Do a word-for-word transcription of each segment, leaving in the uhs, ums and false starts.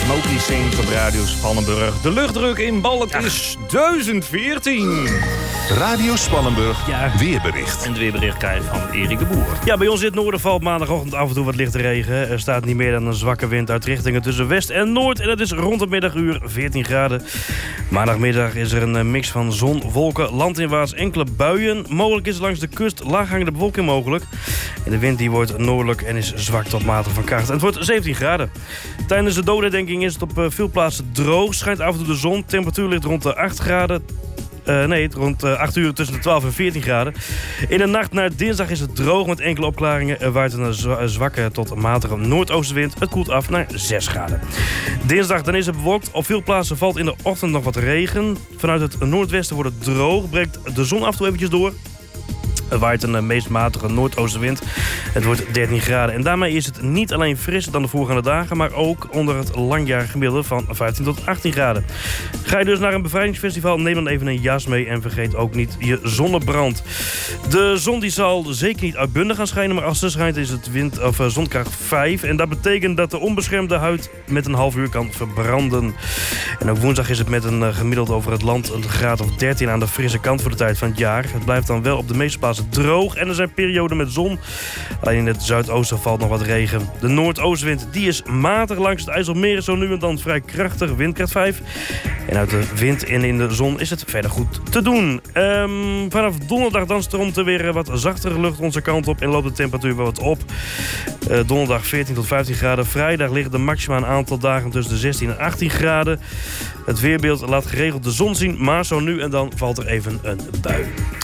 Smokey Sings op Radio Spannenburg. De luchtdruk in Balk is duizend veertien. Radio Spannenburg, ja. Weerbericht. En het weerbericht krijgt van Erik de Boer. Ja, bij ons in het noorden valt maandagochtend af en toe wat lichte regen. Er staat niet meer dan een zwakke wind uit richtingen tussen west en noord. En het is rond het middaguur veertien graden. Maandagmiddag is er een mix van zon, wolken, landinwaarts enkele buien. Mogelijk is langs de kust laaghangende bewolking mogelijk. En de wind die wordt noordelijk en is zwak tot matig van kracht. En het wordt zeventien graden. Tijdens de dodenherdenking is het op veel plaatsen droog. Schijnt af en toe de zon. Temperatuur ligt rond de acht graden. Uh, nee, rond uh, acht uur tussen de twaalf en veertien graden. In de nacht naar dinsdag is het droog met enkele opklaringen. Er waait een zwa- zwakke tot matige noordoostenwind. Het koelt af naar zes graden. Dinsdag dan is het bewolkt. Op veel plaatsen valt in de ochtend nog wat regen. Vanuit het noordwesten wordt het droog. Breekt de zon af en toe eventjes door. Er waait een meest matige noordoostenwind. Het wordt dertien graden. En daarmee is het niet alleen frisser dan de voorgaande dagen, maar ook onder het langjarig gemiddelde van vijftien tot achttien graden. Ga je dus naar een bevrijdingsfestival, neem dan even een jas mee en vergeet ook niet je zonnebrand. De zon die zal zeker niet uitbundig gaan schijnen, maar als ze schijnt is het wind, of, uh, zonkracht vijf. En dat betekent dat de onbeschermde huid met een half uur kan verbranden. En ook woensdag is het met een uh, gemiddeld over het land een graad of dertien aan de frisse kant voor de tijd van het jaar. Het blijft dan wel op de meeste plaatsen droog en er zijn perioden met zon. Alleen in het zuidoosten valt nog wat regen. De noordoostenwind die is matig langs het IJsselmeer, zo nu en dan vrij krachtig, windkracht vijf. En uit de wind en in de zon is het verder goed te doen. Um, vanaf donderdag dan stroomt er weer wat zachtere lucht onze kant op en loopt de temperatuur wel wat op. Uh, donderdag veertien tot vijftien graden. Vrijdag liggen de maxima een aantal dagen tussen de zestien en achttien graden. Het weerbeeld laat geregeld de zon zien, maar zo nu en dan valt er even een bui.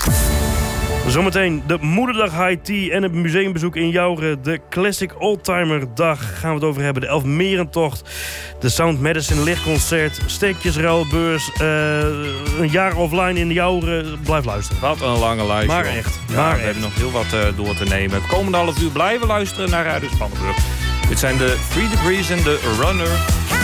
Zometeen de Moederdag High Tea en het museumbezoek in Jouren. De Classic Oldtimer Dag gaan we het over hebben. De Elfmerentocht, de Sound Medicine lichtconcert, steekjesruilbeurs, uh, een jaar offline in Jouren. Blijf luisteren. Wat een lange lijst. Maar joh. echt. Ja, maar we echt. hebben nog heel wat uh, door te nemen. Het komende half uur blijven luisteren naar Radio Spannenburg. Dit zijn de Three Degrees en de Runner.